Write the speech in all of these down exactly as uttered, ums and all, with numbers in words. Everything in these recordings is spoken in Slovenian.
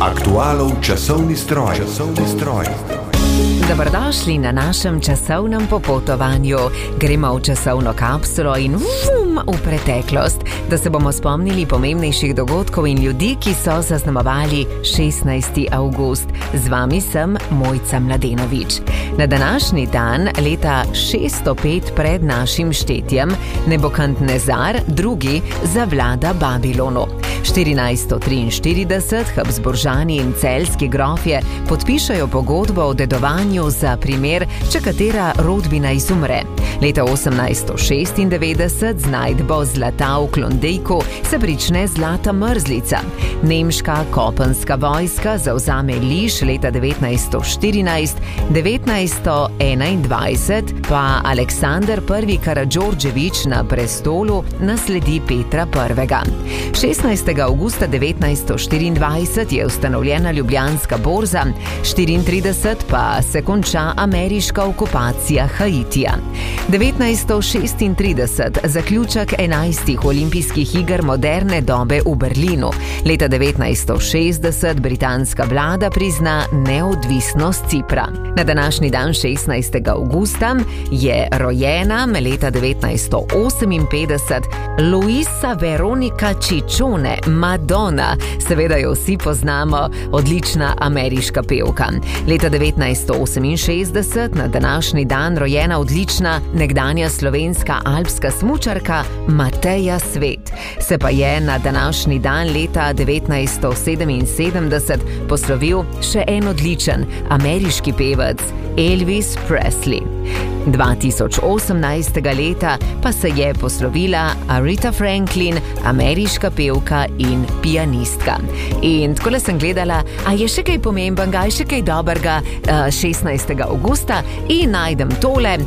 Aktualov časovni stroj. Časovni stroj. Dobrodošli na našem časovnem popotovanju. Gremo v časovno kapsulo in vum v preteklost, da se bomo spomnili pomembnejših dogodkov in ljudi, ki so zaznamovali šestnajsti avgust. Z vami sem Mojca Mladenovič. Na današnji dan, leta šeststo pet pred našim štetjem, Nebukadnezar drugi zavlada Babilonu. štirinajststo triinštirideset Habsburžani in celjski grofje podpišajo pogodbo o dedovanju za primer, če katera rodbina izumre. Leta osemnajststo šestindevetdeset z najdbo zlata v Klondejku se prične zlata mrzlica. Nemška kopenska vojska zavzame Liš leta devetnajststo štirinajst, devetnajststo enaindvajset pa Aleksander prvi Karadžordžević na prestolu nasledi Petra prvega. šestnajstega avgusta devetnajststo štiriindvajset je ustanovljena Ljubljanska borza, štiriintrideset pa se konča ameriška okupacija Haitija. devetnajststo šestintrideset zaključek enajstih olimpijskih iger moderne dobe v Berlinu. Leta devetnajststo šestdeset britanska vlada prizna neodvisnost Cipra. Na današnji dan šestnajstega avgusta je rojena leta devetnajststo oseminpetdeset Luisa Veronica Ciccione, Madonna. Seveda jo vsi poznamo, odlična ameriška pevka. Leta devetnajststo oseminšestdeset na današnji dan rojena odlična nekdanja slovenska alpska smučarka Mateja Svet. Se pa je na današnji dan leta devetnajststo sedeminsedemdeset poslovil še en odličen ameriški pevec, Elvis Presley. dva tisoč osemnajstega leta pa se je poslovila Aretha Franklin, ameriška pevka in pianistka. In takole sem gledala, a je še kaj pomembenega, je še kaj dobrega šestnajstega avgusta in najdem tole.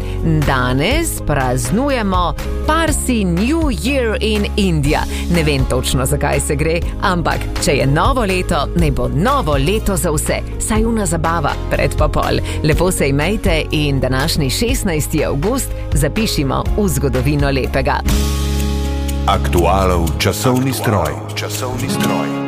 Danes praznujemo Parsi New Year in India. Ne vem točno, zakaj se gre, ampak če je novo leto, ne bo novo leto za vse. Saj una zabava pred pa pol. Lepo se imejte in današnji šestnajsti avgust zapišimo v zgodovino lepega. Aktualov časovni stroj. Časovni stroj.